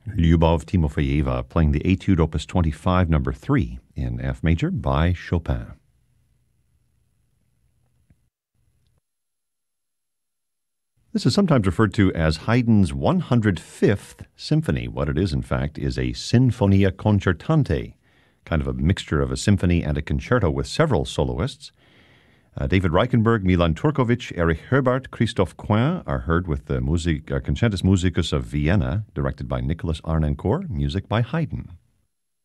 Lyubov Timofeyeva playing the Etude Opus 25, number 3 in F major by Chopin. This is sometimes referred to as Haydn's 105th symphony. What it is, in fact, is a Sinfonia Concertante, kind of a mixture of a symphony and a concerto with several soloists. David Reichenberg, Milan Turkovic, Erich Herbart, Christophe Coin are heard with the Concertus Musicus of Vienna, directed by Nicholas Arnoncourt, music by Haydn.